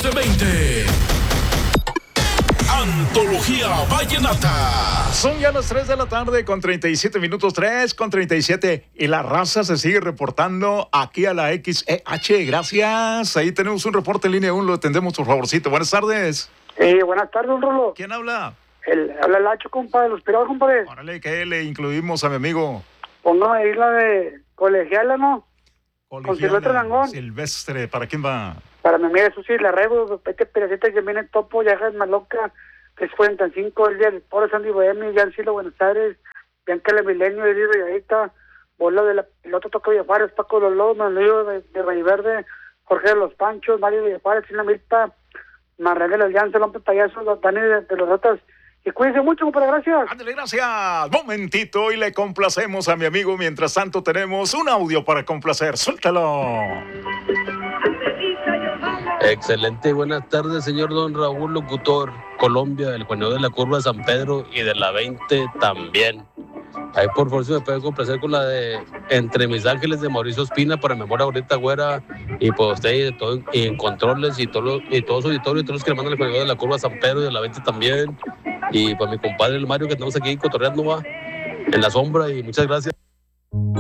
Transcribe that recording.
de 20. Antología Vallenata. Son ya las 3 de la tarde con 37 minutos, 3 con 37. Y la raza se sigue reportando aquí a la XEH. Gracias. Ahí tenemos un reporte en línea 1. Lo atendemos, por favorcito. Buenas tardes. Buenas tardes, don Rolo. ¿Quién habla? Habla el Hacho, compadre, los pirados, compadre. Órale, ¿qué le incluimos a mi amigo? Póngame ahí la de colegiala, ¿no? Con Silvestre Langón. Silvestre, ¿para quién va? Para mi amiga Susi Larrego, este pedacito que viene topo, ya es maloca, que es 45, el día del pobre Sandy Bohemi, ya en Silo, Buenos Aires, Bianca La Milenio, Edith Rayadita, Bola de la Pilota Toca Villafares, Paco Lolo, Manolillo de Valle Verde, Jorge de los Panchos, Mario Villafares, Sina Milpa, Marrel de la Alianza, López Payaso, Dani de los Ratas. Y cuídense mucho, compadre, gracias. Ándale, gracias. Momentito y le complacemos a mi amigo. Mientras tanto tenemos un audio para complacer. Suéltalo. Excelente, buenas tardes, señor don Raúl Locutor. Colombia, el jugador de la curva de San Pedro y de la 20 también. Ahí por favor si me pueden complacer con la de Entre mis ángeles de Mauricio Espina para memoria ahorita güera y pues usted y, todo, y en controles y todo su auditorio y todos los que le mandan el jugador de la curva de San Pedro y de la 20 también. Y pues mi compadre el Mario que estamos aquí cotorreando va en la sombra y muchas gracias.